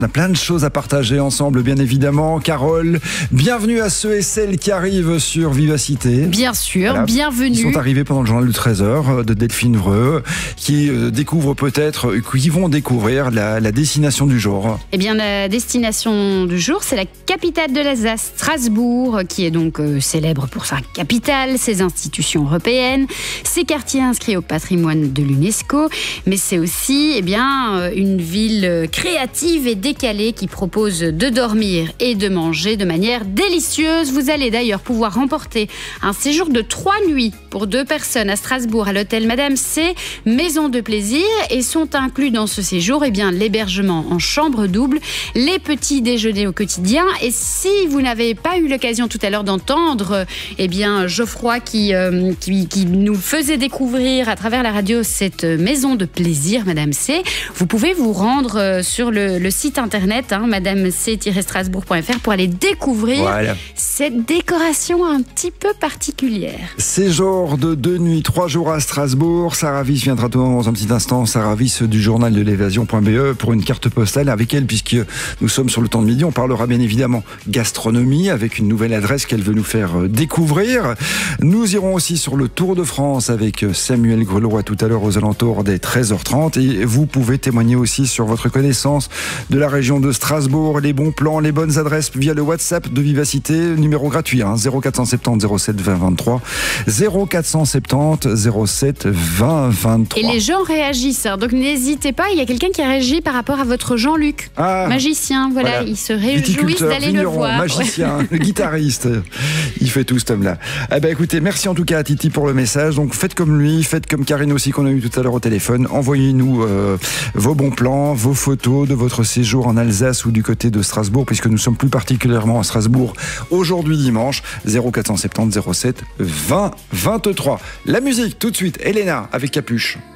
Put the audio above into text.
On a plein de choses à partager ensemble, bien évidemment. Carole, bienvenue à ceux et celles qui arrivent sur Vivacité. Bien sûr, voilà. Bienvenue. Ils sont arrivés pendant le journal de 13h de Delphine Vreux, qui découvrent peut-être, qui vont découvrir la destination du jour. Eh bien, la destination du jour, c'est la capitale de l'Alsace, Strasbourg, qui est donc célèbre pour sa capitale, ses institutions européennes, ses quartiers inscrits au patrimoine de l'UNESCO, mais c'est aussi une ville créative et décalée qui propose de dormir et de manger de manière délicieuse. Vous allez d'ailleurs pouvoir remporter un séjour de 3 nuits pour 2 personnes à Strasbourg à l'hôtel Madame C, maison de plaisir, et sont inclus dans ce séjour l'hébergement en chambre double, les petits déjeuners au quotidien. Et si vous n'avez pas eu l'occasion tout à l'heure d'entendre Geoffroy qui nous faisait découvrir à travers la radio cette maison de plaisir Madame C, vous pouvez vous rendre sur le site internet madamec-strasbourg.fr pour aller découvrir cette décoration un petit peu particulière. Séjour de 2 nuits, 3 jours à Strasbourg. Sarah Wyss viendra dans un petit instant. Sarah Wyss du journal de l'évasion.be pour une carte postale avec elle, puisque nous sommes sur le temps de midi. On parlera bien évidemment gastronomie avec une nouvelle adresse qu'elle veut nous faire découvrir. Nous irons aussi sur le Tour de France avec Samuel Grelois tout à l'heure aux alentours des 13h30. Et vous pouvez témoigner aussi sur votre connaissance de la région de Strasbourg, les bons plans, les bonnes adresses via le WhatsApp de Vivacité, numéro gratuit 0470 07 20 23, 0470 07 20 23. Et les gens réagissent, donc n'hésitez pas, il y a quelqu'un qui réagit par rapport à votre Jean-Luc, magicien, voilà. Il se réjouit d'aller le voir. Magicien, le guitariste, il fait tout cet homme-là. Écoutez, merci en tout cas à Titi pour le message, donc faites comme lui, faites comme Karine aussi qu'on a eu tout à l'heure au téléphone, envoyez-nous vos bons plans, vos photos de votre séjour en Alsace ou du côté de Strasbourg, puisque nous sommes plus particulièrement à Strasbourg aujourd'hui dimanche, 0470 07 20 23. La musique tout de suite, Elena avec Capuche.